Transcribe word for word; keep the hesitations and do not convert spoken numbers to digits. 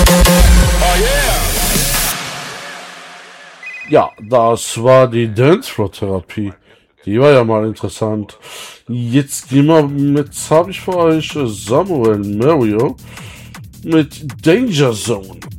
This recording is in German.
Ja, das war die Dancefloor-Therapie. Die war ja mal interessant. Jetzt gehen wir, jetzt habe ich für euch Samuel Mario mit Danger Zone.